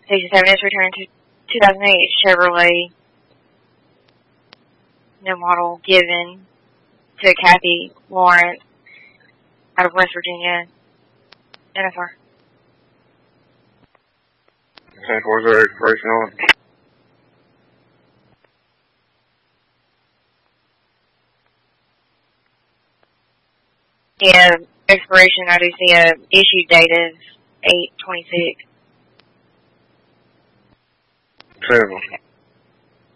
Station 7 is returned to 2008 Chevrolet. No model given to Kathy Lawrence out of West Virginia. NFR. 10-4 expiration on. Yeah, expiration, I do see a issue date of 8/26. 7.